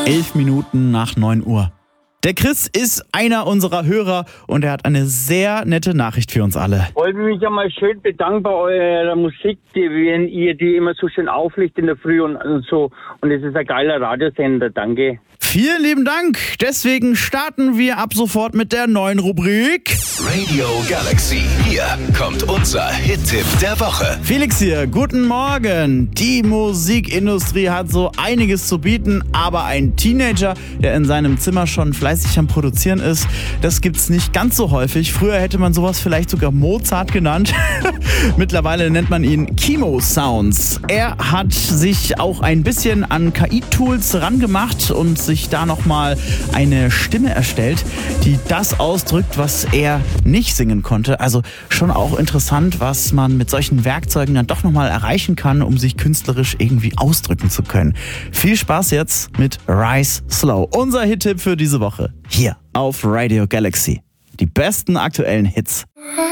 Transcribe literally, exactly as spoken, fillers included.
Elf Minuten nach neun Uhr. Der Chris ist einer unserer Hörer und er hat eine sehr nette Nachricht für uns alle. Ich wollte mich ja mal schön bedanken bei eurer Musik, die, wenn ihr die immer so schön auflegt in der Früh und, und so. Und es ist ein geiler Radiosender, danke. Vielen lieben Dank. Deswegen starten wir ab sofort mit der neuen Rubrik Radio Galaxy. Hier kommt unser Hit-Tipp der Woche. Felix hier, guten Morgen. Die Musikindustrie hat so einiges zu bieten, aber ein Teenager, der in seinem Zimmer schon fleißig am Produzieren ist, das gibt's nicht ganz so häufig. Früher hätte man sowas vielleicht sogar Mozart genannt. Mittlerweile nennt man ihn Kimo Sounds. Er hat sich auch ein bisschen an K I-Tools rangemacht und sich da nochmal eine Stimme erstellt, die das ausdrückt, was er nicht singen konnte. Also schon auch interessant, was man mit solchen Werkzeugen dann doch nochmal erreichen kann, um sich künstlerisch irgendwie ausdrücken zu können. Viel Spaß jetzt mit Rise Slow. Unser Hit-Tipp für diese Woche. Hier auf Radio Galaxy. Die besten aktuellen Hits.